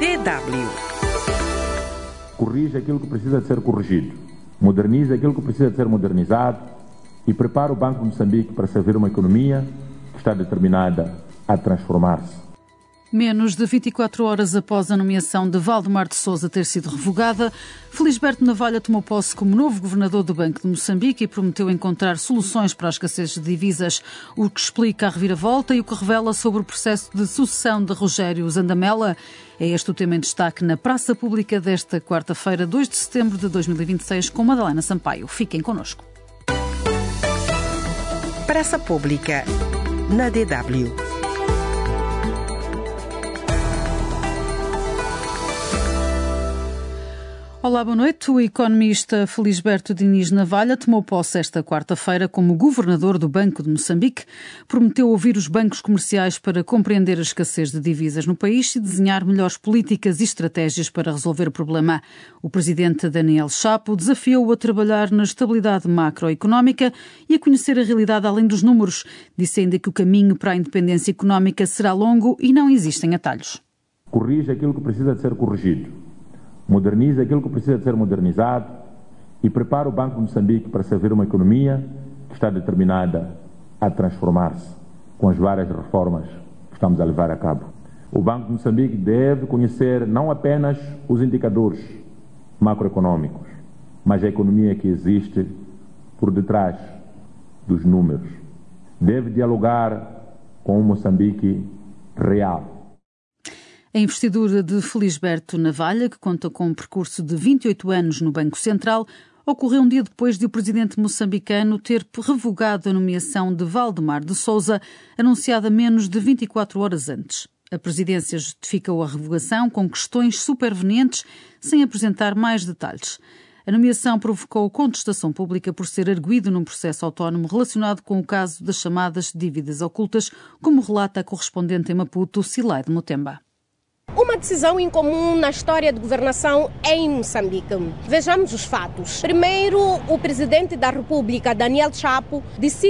DW. Corrige aquilo que precisa de ser corrigido, moderniza aquilo que precisa de ser modernizado e prepara o Banco de Moçambique para servir uma economia que está determinada a transformar-se. Menos de 24 horas após a nomeação de Valdemar de Sousa ter sido revogada, Felisberto Navalha tomou posse como novo governador do Banco de Moçambique e prometeu encontrar soluções para a escassez de divisas, o que explica a reviravolta e o que revela sobre o processo de sucessão de Rogério Zandamela. É este o tema em destaque na Praça Pública desta quarta-feira, 2 de setembro de 2026, com Madalena Sampaio. Fiquem connosco. Praça Pública, na DW. Olá, boa noite. O economista Felisberto Diniz Navalha tomou posse esta quarta-feira como governador do Banco de Moçambique. Prometeu ouvir os bancos comerciais para compreender a escassez de divisas no país e desenhar melhores políticas e estratégias para resolver o problema. O presidente Daniel Chapo desafiou-o a trabalhar na estabilidade macroeconómica e a conhecer a realidade além dos números. Disse ainda que o caminho para a independência económica será longo e não existem atalhos. Corrige aquilo que precisa de ser corrigido, moderniza aquilo que precisa de ser modernizado e prepara o Banco de Moçambique para servir uma economia que está determinada a transformar-se com as várias reformas que estamos a levar a cabo. O Banco de Moçambique deve conhecer não apenas os indicadores macroeconómicos, mas a economia que existe por detrás dos números. Deve dialogar com o Moçambique real. A investidura de Felisberto Navalha, que conta com um percurso de 28 anos no Banco Central, ocorreu um dia depois de o presidente moçambicano ter revogado a nomeação de Valdemar de Sousa, anunciada menos de 24 horas antes. A presidência justificou a revogação com questões supervenientes, sem apresentar mais detalhes. A nomeação provocou contestação pública por ser arguído num processo autónomo relacionado com o caso das chamadas dívidas ocultas, como relata a correspondente em Maputo, Cilaide Mutemba. Uma decisão incomum na história de governação em Moçambique. Vejamos os fatos. Primeiro, o presidente da República, Daniel Chapo, decide